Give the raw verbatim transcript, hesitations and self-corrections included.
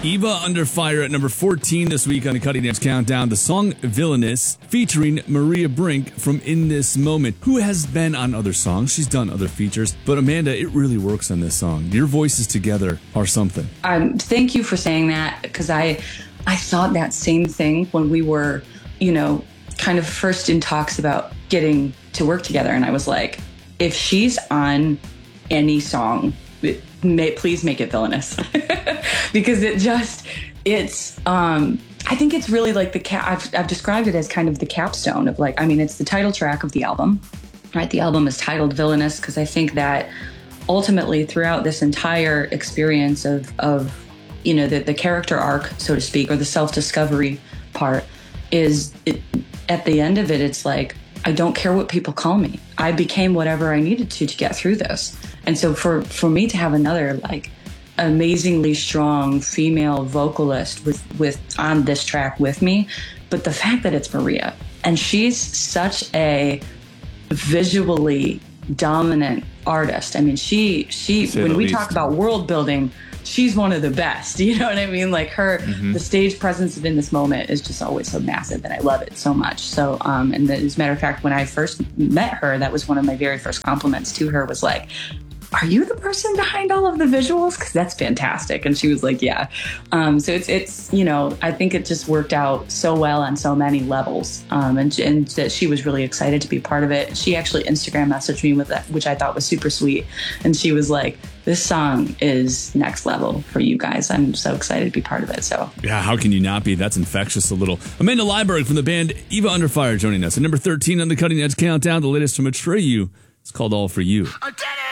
Eva Under Fire at number fourteen this week on the Cutting Edge Countdown. The song Villainous featuring Maria Brink from In This Moment, who has been on other songs. She's done other features. But Amanda, it really works on this song. Your voices together are something. Um, thank you for saying that, because I, I thought that same thing when we were, you know, kind of first in talks about getting to work together. And I was like, if she's on any song, it, may, please make it Villainous. Because it just, it's, um, I think it's really like the, cap, I've, I've described it as kind of the capstone of like, I mean, it's the title track of the album, right? The album is titled Villainous because I think that ultimately throughout this entire experience of, of you know, the, the character arc, so to speak, or the self-discovery part is, it, at the end of it, it's like, I don't care what people call me. I became whatever I needed to to get through this. And so for, for me to have another, like, amazingly strong female vocalist with with on this track with me, but the fact that it's Maria, and she's such a visually dominant artist. I mean, she she Say when we least. talk about world building, she's one of the best. You know what I mean? Like her, mm-hmm. the stage presence in this moment is just always so massive, and I love it so much. So, um, and as a matter of fact, when I first met her, that was one of my very first compliments to her. Was like, are you the person behind all of the visuals? Because that's fantastic. And she was like, yeah. Um, so it's, it's, you know, I think it just worked out so well on so many levels. Um, and, and that she was really excited to be part of it. She actually Instagram messaged me with that, which I thought was super sweet. And she was like, this song is next level for you guys. I'm so excited to be part of it. So yeah, how can you not be? That's infectious a little. Amanda Leiberg from the band Eva Under Fire joining us. At number thirteen on the Cutting Edge Countdown, the latest from Atreyu. It's called All For You. I did it!